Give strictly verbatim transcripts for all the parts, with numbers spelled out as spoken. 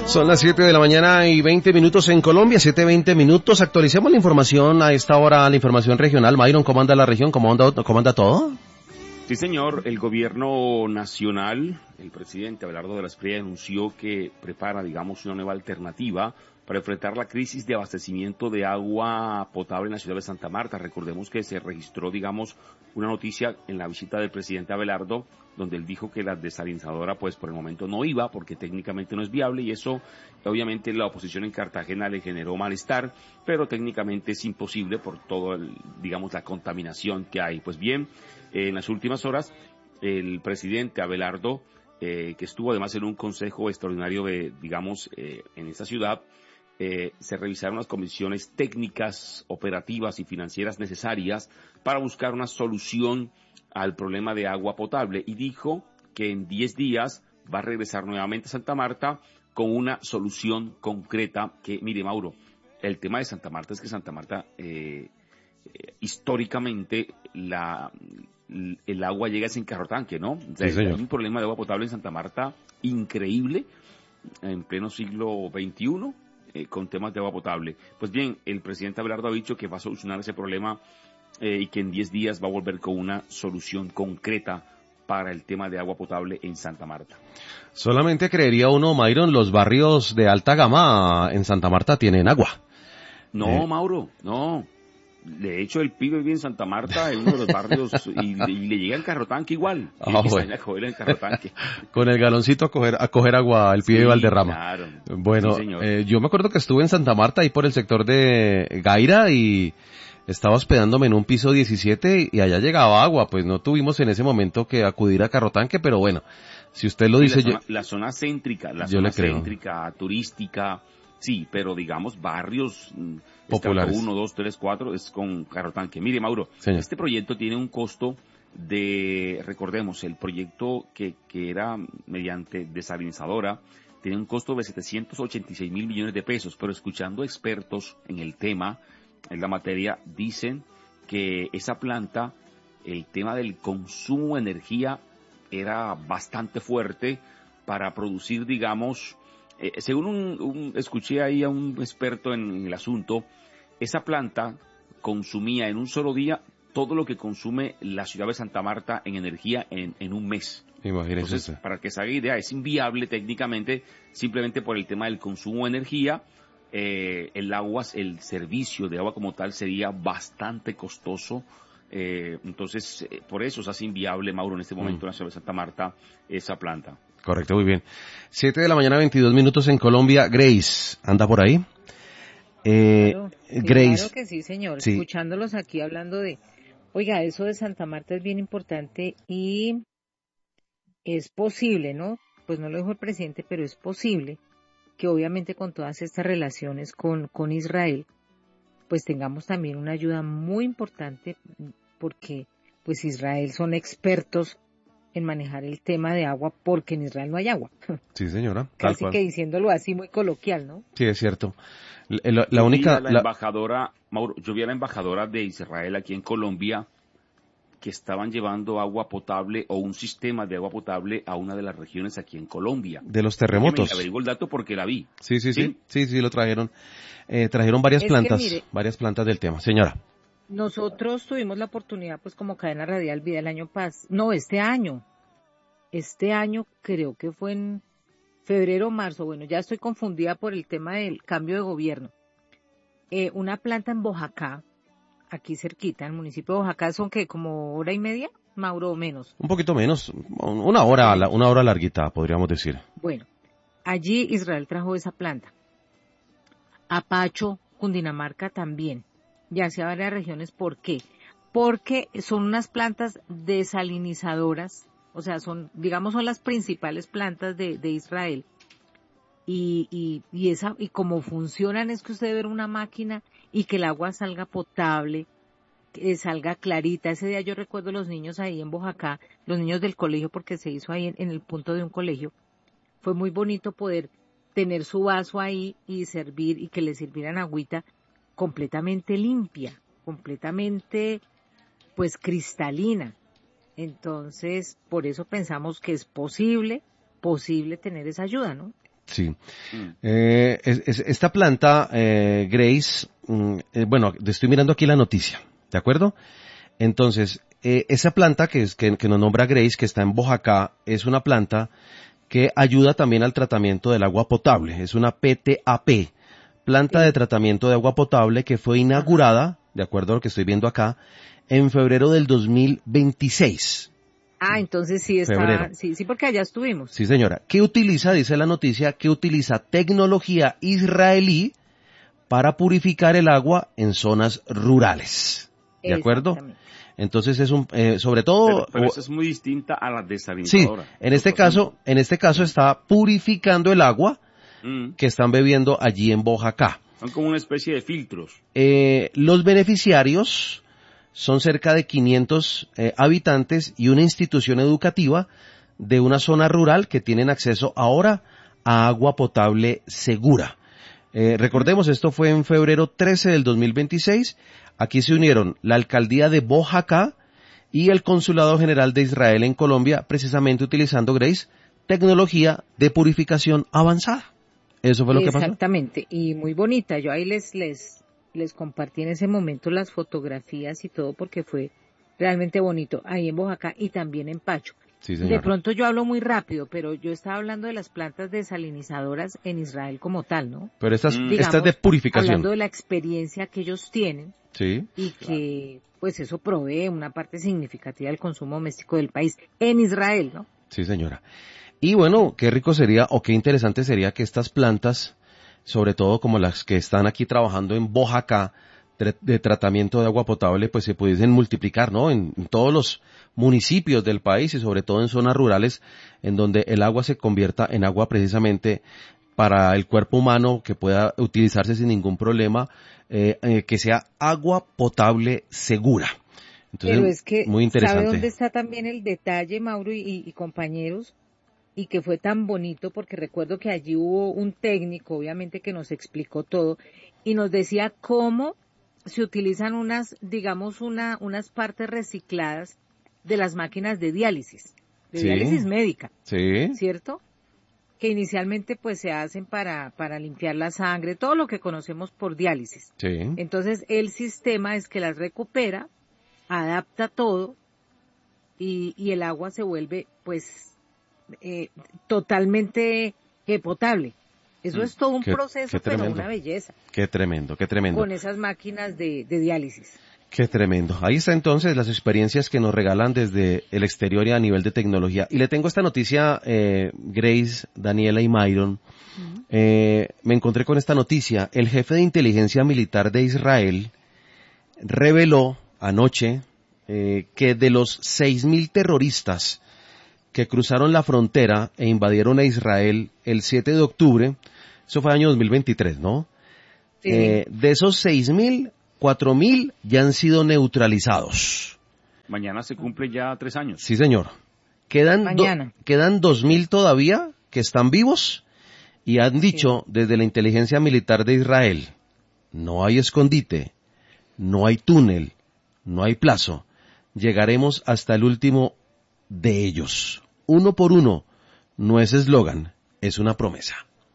Son las siete de la mañana y veinte minutos en Colombia, siete veinte minutos. Actualicemos la información a esta hora, la información regional. Myron, ¿cómo anda la región? ¿Cómo anda, cómo anda todo? Sí, señor. El gobierno nacional, el presidente Abelardo de la Espriella anunció que prepara, digamos, una nueva alternativa para enfrentar la crisis de abastecimiento de agua potable en la ciudad de Santa Marta. Recordemos que se registró, digamos, una noticia en la visita del presidente Abelardo, donde él dijo que la desalinizadora, pues por el momento no iba, porque técnicamente no es viable, y eso, obviamente, la oposición en Cartagena le generó malestar, pero técnicamente es imposible por todo, el, digamos, la contaminación que hay. Pues bien, eh, en las últimas horas, el presidente Abelardo, eh, que estuvo además en un consejo extraordinario, de, digamos, eh, en esta ciudad, Eh, se revisaron las comisiones técnicas, operativas y financieras necesarias para buscar una solución al problema de agua potable, y dijo que en diez días va a regresar nuevamente a Santa Marta con una solución concreta. Que, mire, Mauro, el tema de Santa Marta es que Santa Marta, eh, eh, históricamente, la, el agua llega sin carro tanque, ¿no? O sea, Sí, señor. hay un problema de agua potable en Santa Marta increíble en pleno siglo veintiuno. Eh, con temas de agua potable. Pues bien, el presidente Abelardo ha dicho que va a solucionar ese problema eh, y que en diez días va a volver con una solución concreta para el tema de agua potable en Santa Marta. Solamente creería uno, Myron, los barrios de alta gama en Santa Marta tienen agua. No, Eh. Mauro, no. De hecho, el pibe vive en Santa Marta, en uno de los barrios, y, y le llega el carro tanque igual. Ah, y bueno. a coger el carro tanque. Con el galoncito a coger, a coger agua el pibe Sí, de Valderrama. Claro. Bueno, Sí, señor. eh, yo me acuerdo que estuve en Santa Marta, ahí por el sector de Gaira, y estaba hospedándome en un piso diecisiete y allá llegaba agua. Pues no tuvimos en ese momento que acudir a carro tanque, pero bueno, si usted lo Sí, dice... la, zona, yo, la zona céntrica, la yo zona le creo. céntrica, turística, sí, pero digamos barrios populares. uno, dos, tres, cuatro, es con carro tanque. Mire, Mauro, Señor. Este proyecto tiene un costo de, recordemos, el proyecto que, que era mediante desalinizadora, tiene un costo de setecientos ochenta y seis mil millones de pesos, pero escuchando expertos en el tema, en la materia, dicen que esa planta, el tema del consumo de energía era bastante fuerte para producir, digamos, eh, según un, un, escuché ahí a un experto en, en el asunto, esa planta consumía en un solo día todo lo que consume la ciudad de Santa Marta en energía en, en un mes. Imagínese. Entonces, usted. para que se haga idea, es inviable técnicamente, simplemente por el tema del consumo de energía. Eh, el agua, el servicio de agua como tal sería bastante costoso. Eh, entonces, eh, por eso se hace inviable, Mauro, en este momento mm. en la ciudad de Santa Marta, esa planta. Correcto, muy bien. siete de la mañana, veintidós minutos en Colombia. Grace, ¿anda por ahí? Eh, claro, Grace. Claro que sí, señor. Sí. Escuchándolos aquí hablando de, oiga, eso de Santa Marta es bien importante y es posible, ¿no? Pues no lo dijo el presidente, pero es posible que obviamente con todas estas relaciones con, con Israel, pues tengamos también una ayuda muy importante, porque pues Israel son expertos en manejar el tema de agua, porque en Israel no hay agua. Sí, señora. Casi que diciéndolo así muy coloquial, ¿no? Sí, es cierto. La, la, la yo única... Vi a la, la embajadora, Mauro, yo vi a la embajadora de Israel aquí en Colombia que estaban llevando agua potable o un sistema de agua potable a una de las regiones aquí en Colombia. De los terremotos. Me averiguo el dato porque la vi. Sí, sí, sí, sí, sí, sí lo trajeron. Eh, trajeron varias es plantas, que, mire, varias plantas del tema. Señora. Nosotros tuvimos la oportunidad, pues como cadena radial Vida el año pasado, no, este año, este año creo que fue en febrero o marzo, bueno, ya estoy confundida por el tema del cambio de gobierno. Eh, una planta en Boyacá, aquí cerquita, en el municipio de Boyacá, son que como hora y media, Mauro, o menos. Un poquito menos, una hora, una hora larguita, podríamos decir. Bueno, allí Israel trajo esa planta. A Pacho, Cundinamarca también, ya hacia varias regiones. ¿Por qué? Porque son unas plantas desalinizadoras, o sea, son, digamos, son las principales plantas de, de Israel. Y, y, y esa, y como funcionan es que usted ve una máquina y que el agua salga potable, que salga clarita. Ese día yo recuerdo los niños ahí en Boyacá, los niños del colegio, porque se hizo ahí en, en el punto de un colegio. Fue muy bonito poder tener su vaso ahí y servir, y que le sirvieran agüita completamente limpia, completamente, pues, cristalina. Entonces, por eso pensamos que es posible, posible tener esa ayuda, ¿no? Sí. Mm. Eh, es, es, esta planta, eh, Grace, mm, eh, bueno, estoy mirando aquí la noticia, ¿de acuerdo? Entonces, eh, esa planta que, es, que, que nos nombra Grace, que está en Boyacá, es una planta que ayuda también al tratamiento del agua potable. Es una P T A P, planta sí. de tratamiento de agua potable, que fue inaugurada, Ajá. de acuerdo a lo que estoy viendo acá, en febrero del dos mil veintiséis. Ah, entonces sí está, febrero. sí, sí, porque allá estuvimos. Sí, señora. ¿Qué utiliza, dice la noticia, que utiliza tecnología israelí para purificar el agua en zonas rurales? ¿De acuerdo? Entonces es un, eh, sobre todo... Pero, pero esa es muy distinta a la desalinizadora. Sí, en este caso, en este caso está purificando el agua mm. que están bebiendo allí en Boyacá. Son como una especie de filtros. Eh, los beneficiarios son cerca de quinientos eh, habitantes y una institución educativa de una zona rural que tienen acceso ahora a agua potable segura. Eh, recordemos, esto fue en febrero trece del dos mil veintiséis. Aquí se unieron la alcaldía de Boyacá y el Consulado General de Israel en Colombia, precisamente utilizando, Grace, tecnología de purificación avanzada. ¿Eso fue lo que pasó? Exactamente, y muy bonita. Yo ahí les, les, les compartí en ese momento las fotografías y todo porque fue realmente bonito, ahí en Boyacá y también en Pacho. Sí, señora. De pronto yo hablo muy rápido, pero yo estaba hablando de las plantas desalinizadoras en Israel como tal, ¿no? Pero estas, mm. estas de purificación. Hablando de la experiencia que ellos tienen. Sí. Y que, pues eso provee una parte significativa del consumo doméstico del país en Israel, ¿no? Sí, señora. Y bueno, qué rico sería o qué interesante sería que estas plantas, sobre todo como las que están aquí trabajando en Boyacá, de tratamiento de agua potable, pues se pudiesen multiplicar, ¿no? En, en todos los municipios del país y sobre todo en zonas rurales en donde el agua se convierta en agua precisamente para el cuerpo humano, que pueda utilizarse sin ningún problema, eh, eh, que sea agua potable segura. Entonces, pero es que, muy interesante. ¿sabe dónde está también el detalle, Mauro y, y, y compañeros? Y que fue tan bonito, porque recuerdo que allí hubo un técnico, obviamente, que nos explicó todo, y nos decía cómo se utilizan unas, digamos, una, unas partes recicladas de las máquinas de diálisis, de sí. diálisis médica, sí. ¿cierto? Que inicialmente pues se hacen para, para limpiar la sangre, todo lo que conocemos por diálisis. Sí. Entonces el sistema es que las recupera, adapta todo y, y el agua se vuelve pues eh, totalmente eh, potable. Eso mm, es todo un qué, proceso, qué pero una belleza. Qué tremendo, qué tremendo. Con esas máquinas de, de diálisis. Qué tremendo. Ahí está entonces las experiencias que nos regalan desde el exterior y a nivel de tecnología. Y le tengo esta noticia, eh, Grace, Daniela y Myron. Uh-huh. Eh, me encontré con esta noticia. El jefe de inteligencia militar de Israel reveló anoche eh, que de los seis mil terroristas que cruzaron la frontera e invadieron a Israel el siete de octubre, eso fue año dos mil veintitrés, ¿no? Sí. Eh, de esos seis mil, cuatro mil ya han sido neutralizados. Mañana se cumple ya tres años. Sí, señor. Quedan, Mañana. Do, quedan dos mil todavía que están vivos y han dicho sí. desde la inteligencia militar de Israel, no hay escondite, no hay túnel, no hay plazo, llegaremos hasta el último de ellos. Uno por uno, no es eslogan, es una promesa.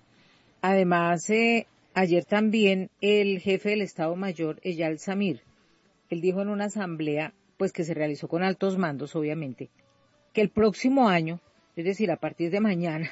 Además, eh, ayer también el jefe del Estado Mayor, Eyal Zamir, él dijo en una asamblea, pues que se realizó con altos mandos, obviamente, que el próximo año, es decir, a partir de mañana,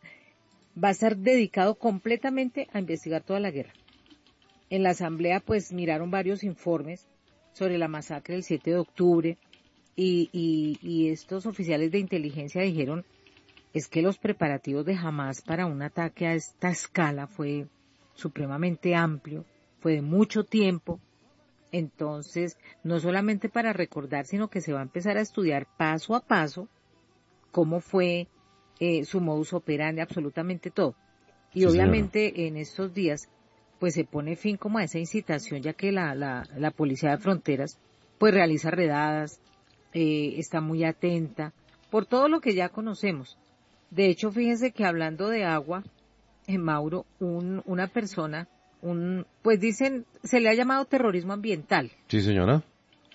va a ser dedicado completamente a investigar toda la guerra. En la asamblea, pues, miraron varios informes sobre la masacre del siete de octubre, y, y, y estos oficiales de inteligencia dijeron, es que los preparativos de Hamás para un ataque a esta escala fue supremamente amplio, fue de mucho tiempo. Entonces, no solamente para recordar, sino que se va a empezar a estudiar paso a paso cómo fue eh, su modus operandi, absolutamente todo. Y sí, obviamente señora. En estos días, pues se pone fin como a esa incitación, ya que la, la, la Policía de Fronteras, pues realiza redadas, eh, está muy atenta, por todo lo que ya conocemos. De hecho, fíjense que hablando de agua, en Mauro, un, una persona, un, pues dicen, se le ha llamado terrorismo ambiental. Sí, señora.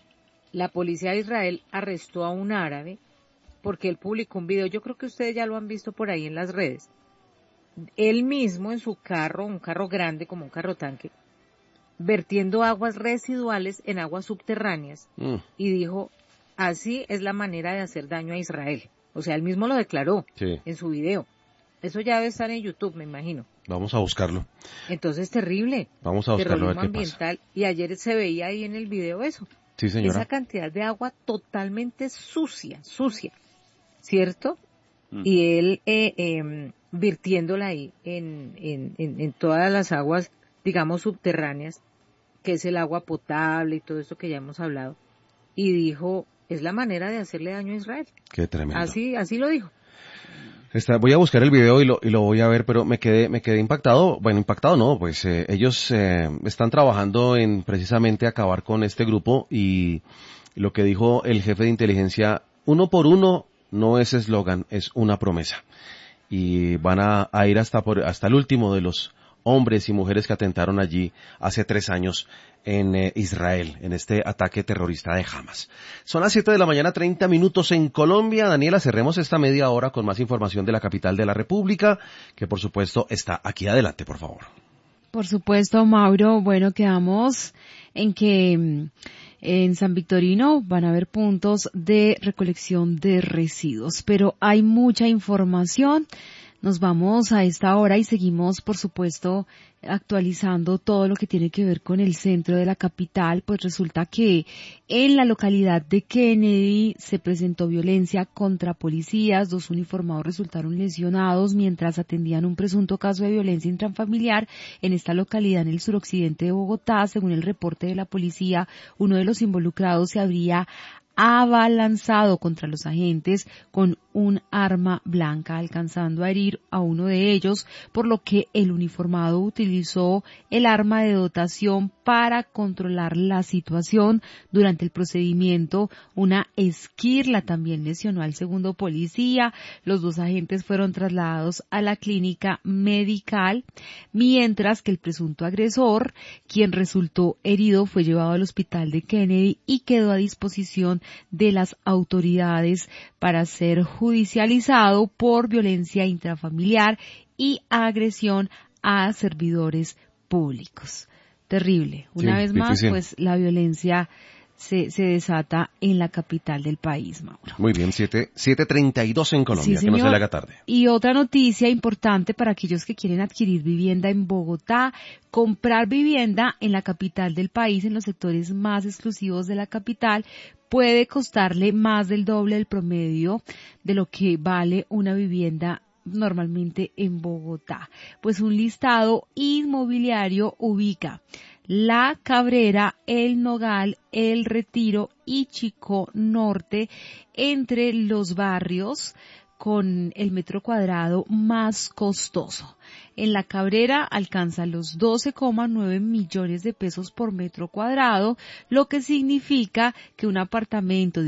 La policía de Israel arrestó a un árabe porque él publicó un video, yo creo que ustedes ya lo han visto por ahí en las redes, él mismo en su carro, un carro grande como un carro tanque, vertiendo aguas residuales en aguas subterráneas mm. y dijo, así es la manera de hacer daño a Israel. O sea, él mismo lo declaró sí. en su video. Eso ya debe estar en YouTube, me imagino. Vamos a buscarlo. Entonces, terrible. Vamos a buscarlo a ver qué ambiental. Pasa. Y ayer se veía ahí en el video eso. Sí, señora. Esa cantidad de agua totalmente sucia, sucia, ¿cierto? Mm. Y él eh, eh, virtiéndola ahí en, en, en, en todas las aguas, digamos, subterráneas, que es el agua potable y todo esto que ya hemos hablado. Y dijo, es la manera de hacerle daño a Israel. Qué tremendo. Así, así lo dijo. Está, voy a buscar el video y lo, y lo voy a ver, pero me quedé, me quedé impactado. Bueno, impactado no, pues eh, ellos eh, están trabajando en precisamente acabar con este grupo y lo que dijo el jefe de inteligencia, uno por uno no es eslogan, es una promesa. Y van a, a ir hasta por, hasta el último de los hombres y mujeres que atentaron allí hace tres años en eh, Israel, en este ataque terrorista de Hamas. Son las siete de la mañana, treinta minutos en Colombia. Daniela, cerremos esta media hora con más información de la capital de la República, que por supuesto está aquí. Adelante, por favor. Por supuesto, Mauro. Bueno, quedamos en que en San Victorino van a haber puntos de recolección de residuos, pero hay mucha información. Nos vamos a esta hora y seguimos, por supuesto, actualizando todo lo que tiene que ver con el centro de la capital. Pues resulta que en la localidad de Kennedy se presentó violencia contra policías. Dos uniformados resultaron lesionados mientras atendían un presunto caso de violencia intrafamiliar en esta localidad en el suroccidente de Bogotá. Según el reporte de la policía, uno de los involucrados se habría abalanzado contra los agentes con un arma blanca, alcanzando a herir a uno de ellos, por lo que el uniformado utilizó el arma de dotación para controlar la situación. Durante el procedimiento, una esquirla también lesionó al segundo policía. Los dos agentes fueron trasladados a la clínica medical, mientras que el presunto agresor, quien resultó herido, fue llevado al hospital de Kennedy y quedó a disposición de las autoridades para ser judicializado por violencia intrafamiliar y agresión a servidores públicos. Terrible. Una sí, vez más, difícil. Pues la violencia se, se desata en la capital del país, Mauro. Muy bien, siete treinta y dos en Colombia, sí, que no se le haga tarde. Y otra noticia importante para aquellos que quieren adquirir vivienda en Bogotá: comprar vivienda en la capital del país, en los sectores más exclusivos de la capital, puede costarle más del doble del promedio de lo que vale una vivienda normalmente en Bogotá. Pues un listado inmobiliario ubica La Cabrera, El Nogal, El Retiro y Chico Norte entre los barrios con el metro cuadrado más costoso. En La Cabrera alcanza los doce coma nueve millones de pesos por metro cuadrado, lo que significa que un apartamento de